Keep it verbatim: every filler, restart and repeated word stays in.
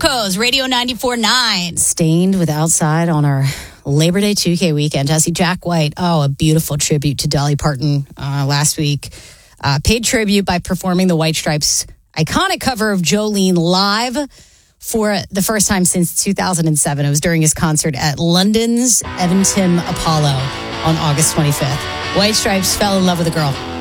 Coco's Radio ninety-four point nine. Stained with Outside on our Labor Day two K weekend. Jesse, Jack White, oh, a beautiful tribute to Dolly Parton uh, last week. Uh, paid tribute by performing the White Stripes' iconic cover of Jolene live for the first time since two thousand seven. It was during his concert at London's Eventim Apollo on August twenty-fifth. White Stripes fell in love with a girl.